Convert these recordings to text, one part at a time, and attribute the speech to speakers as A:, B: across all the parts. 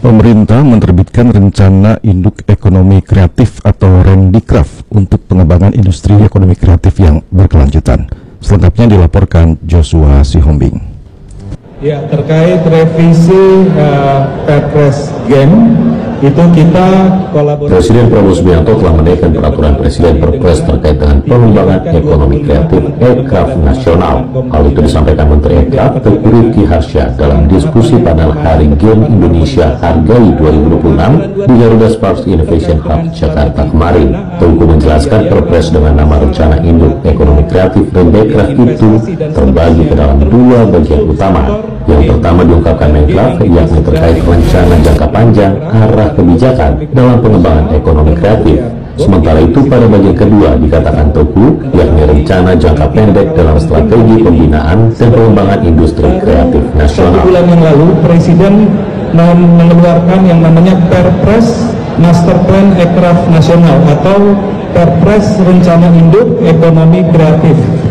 A: Pemerintah menerbitkan rencana induk ekonomi kreatif atau Rendikraf untuk pengembangan industri ekonomi kreatif yang berkelanjutan. Selengkapnya dilaporkan Joshua Sihombing.
B: Ya, terkait revisi Perpres Game itu kita kolaborasi.
C: Presiden Prabowo Subianto telah menaikkan peraturan Presiden Perpres terkait dengan pengembangan ekonomi kreatif Ekraf nasional. Hal itu disampaikan Menteri Ekraf Teuku Rizky Harsha dalam diskusi panel Hari Game Indonesia Hargai 2026 di Garuda Sparks Innovation Hub Jakarta kemarin. Teuku menjelaskan Perpres dengan nama Rencana Induk Ekonomi Kreatif Rendikraf itu terbagi ke dalam dua bagian utama. Yang pertama diungkapkan Menkraf, yakni terkait rencana jangka panjang arah kebijakan dalam pengembangan ekonomi kreatif. Sementara itu pada bagian kedua dikatakan Teuku, yakni rencana jangka pendek dalam strategi pembinaan dan pengembangan industri kreatif nasional.
B: 1 bulan yang lalu Presiden mengeluarkan yang namanya Perpres Master Plan Ekraf Nasional atau Perpres Rencana Induk Ekonomi Kreatif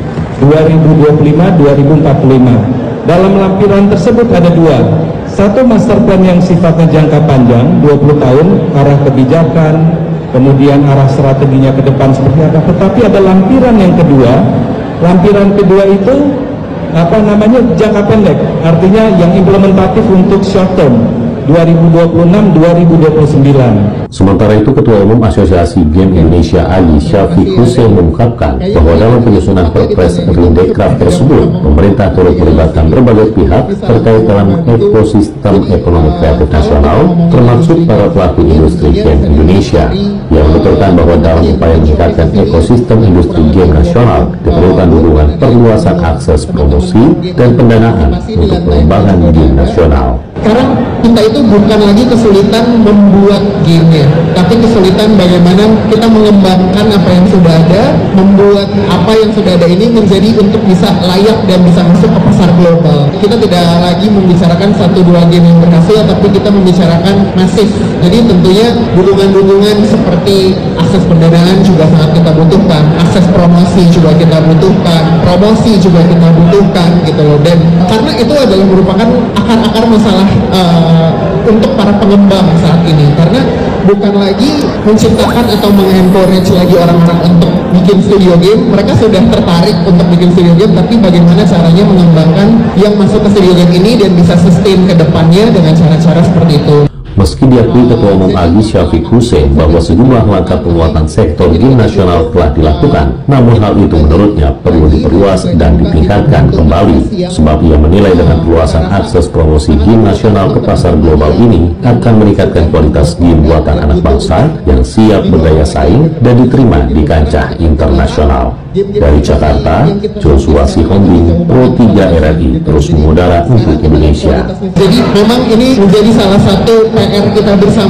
B: 2025-2045. Dalam lampiran tersebut ada dua. Satu master plan yang sifatnya jangka panjang, 20 tahun, arah kebijakan, kemudian arah strateginya ke depan seperti apa. Tetapi ada lampiran yang kedua. Lampiran kedua itu jangka pendek, artinya yang implementatif untuk short term 2026-2029.
C: Sementara itu, Ketua Umum Asosiasi Game Indonesia Ali Syafiq Hussein mengungkapkan bahwa dalam penyusunan Perpres Rendikraf tersebut, pemerintah turut melibatkan berbagai pihak terkait dalam ekosistem ekonomi kreatif nasional, termasuk para pelaku industri game Indonesia. Yang menuturkan bahwa dalam upaya meningkatkan ekosistem industri game nasional, diperlukan dukungan perluasan akses promosi dan pendanaan untuk pengembangan game nasional.
D: Sekarang kita itu bukan lagi kesulitan membuat game-nya, tapi kesulitan bagaimana kita mengembangkan apa yang sudah ada, membuat apa yang sudah ada ini menjadi untuk bisa layak dan bisa masuk ke pasar global. Kita tidak lagi membicarakan 1-2 game yang berhasil, tapi kita membicarakan masif. Jadi tentunya dukungan-dukungan seperti akses pendanaan juga sangat kita butuhkan, akses promosi juga kita butuhkan, promosi juga kita butuhkan gitu loh. Dan karena itu adalah merupakan akar-akar masalah untuk para pengembang saat ini, karena bukan lagi menciptakan atau mengencourage lagi orang-orang untuk bikin studio game. Mereka sudah tertarik untuk bikin studio game, tapi bagaimana caranya mengembangkan yang masuk ke studio game ini dan bisa sustain ke depannya dengan cara-cara seperti itu.
C: Meski diakui Ketua Umum Ali Syafiq Hussein bahwa sejumlah langkah penguatan sektor game nasional telah dilakukan, namun hal itu menurutnya perlu diperluas dan ditingkatkan kembali, sebab ia menilai dengan perluasan akses promosi game nasional ke pasar global ini akan meningkatkan kualitas game buatan anak bangsa yang siap berdaya saing dan diterima di kancah internasional. Dari Jakarta, Joshua Sihombing, Pro3 RRI terus mengudara untuk Indonesia.
D: Jadi memang ini menjadi salah satu PR kita bersama.